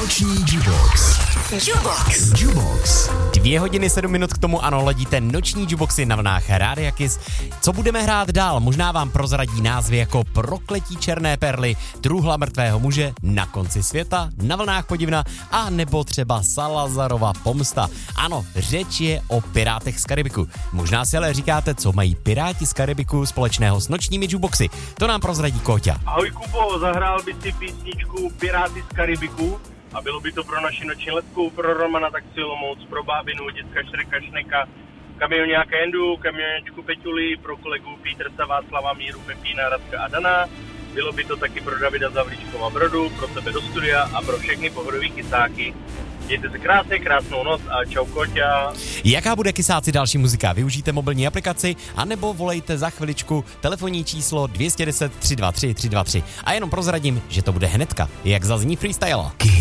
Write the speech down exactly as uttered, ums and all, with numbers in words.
Noční Jukebox. Jukebox. Jukebox. Dvě hodiny sedm minut k tomu, ano, ladíte Noční Jukeboxy na vlnách Rádia Kiss. Co budeme hrát dál? Možná vám prozradí názvy jako Prokletí černé perly, Truhla mrtvého muže, Na konci světa, Na vlnách podivna a nebo třeba Salazarova pomsta. Ano, řeč je o Pirátech z Karibiku. Možná si ale říkáte, co mají Piráti z Karibiku společného s Nočními Jukeboxy. To nám prozradí Kóťa. Ahoj Kubo, zahrál by si písničku Piráty z Karibiku a bylo by to pro naši noční letku, pro Romana Taxi Olomouc, pro bábinu, dětka Šreka Šneka, kamioňáka Jendu, kamionečku Peťuli, pro kolegu Pítersa, Václava, Míru, Pepína, Radka a Dana. Bylo by to taky pro Davida Zavlíčkova Brodu, pro tebe do studia a pro všechny pohodový kysáky. Mějte se krásně, krásnou noc a čau Koťa. Jaká bude, kysáci, další muzika? Využijte mobilní aplikaci anebo volejte za chviličku telefonní číslo dvě deset tři dva tři tři dva tři. A jenom prozradím, že to bude hnedka, jak zazní freestyle.